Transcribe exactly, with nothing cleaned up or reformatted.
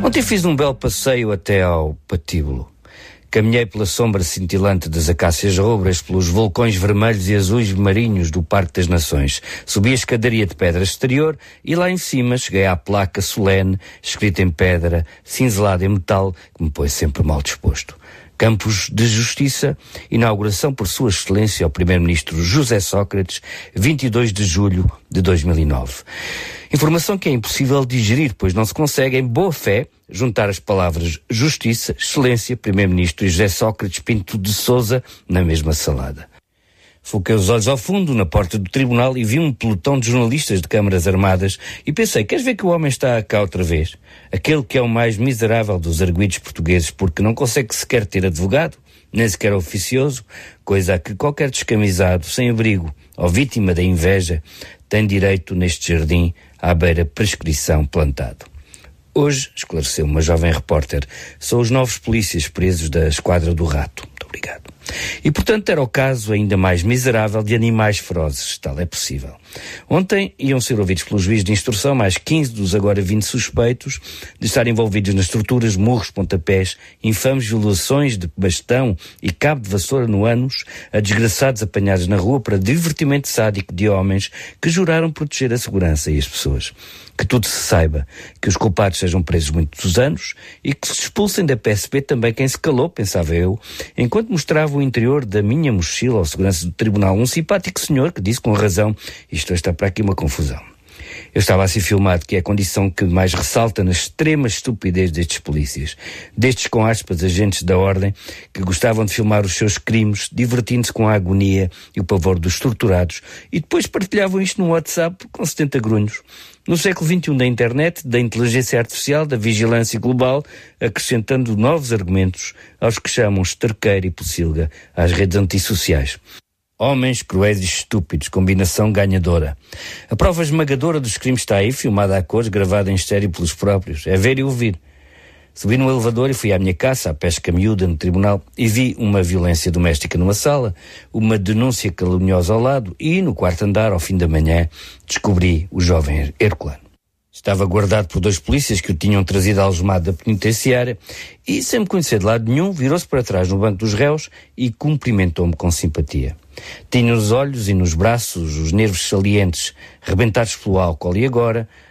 Ontem fiz um belo passeio até ao patíbulo. Caminhei pela sombra cintilante das acácias rubras, pelos vulcões vermelhos e azuis marinhos do Parque das Nações. Subi a escadaria de pedra exterior e lá em cima cheguei à placa solene, escrita em pedra, cinzelada em metal, que me põe sempre mal disposto. Campos de Justiça, inauguração por Sua Excelência ao Primeiro-Ministro José Sócrates, vinte e dois de julho de dois mil e nove. Informação que é impossível digerir, pois não se consegue, em boa fé, juntar as palavras Justiça, Excelência, Primeiro-Ministro e José Sócrates Pinto de Sousa na mesma salada. Foquei os olhos ao fundo, na porta do tribunal, e vi um pelotão de jornalistas de câmaras armadas e pensei, queres ver que o homem está cá outra vez? Aquele que é o mais miserável dos arguidos portugueses porque não consegue sequer ter advogado, nem sequer oficioso, coisa a que qualquer descamisado, sem abrigo ou vítima da inveja tem direito neste jardim à beira prescrição plantado. Hoje, esclareceu uma jovem repórter, são os novos polícias presos da Esquadra do Rato. Muito obrigado. E, portanto, era o caso ainda mais miserável de animais ferozes, tal é possível. Ontem iam ser ouvidos pelo juiz de instrução mais quinze dos agora vinte suspeitos de estar envolvidos nas torturas, murros, pontapés, infames violações de bastão e cabo de vassoura no ânus a desgraçados apanhados na rua para divertimento sádico de homens que juraram proteger a segurança e as pessoas. Que tudo se saiba, que os culpados sejam presos muitos anos e que se expulsem da P S P também quem se calou, pensava eu, enquanto mostrava o interior da minha mochila ao segurança do tribunal um simpático senhor que disse com razão, isto está para aqui uma confusão. Eu estava a ser filmado, que é a condição que mais ressalta na extrema estupidez destes polícias, destes, com aspas, agentes da ordem, que gostavam de filmar os seus crimes, divertindo-se com a agonia e o pavor dos torturados, e depois partilhavam isto no WhatsApp com setenta grunhos. No século vinte e um da internet, da inteligência artificial, da vigilância global, acrescentando novos argumentos aos que chamam esterqueiro e pocilga às redes antissociais. Homens cruéis e estúpidos, combinação ganhadora. A prova esmagadora dos crimes está aí, filmada a cores, gravada em estéreo pelos próprios. É ver e ouvir. Subi no elevador e fui à minha caça, à pesca miúda no tribunal, e vi uma violência doméstica numa sala, uma denúncia caluniosa ao lado, e no quarto andar, ao fim da manhã, descobri o jovem Herculano. Estava guardado por dois polícias que o tinham trazido algemado da penitenciária e, sem me conhecer de lado nenhum, virou-se para trás no banco dos réus e cumprimentou-me com simpatia. Tinha nos olhos e nos braços os nervos salientes, rebentados pelo álcool, e agora,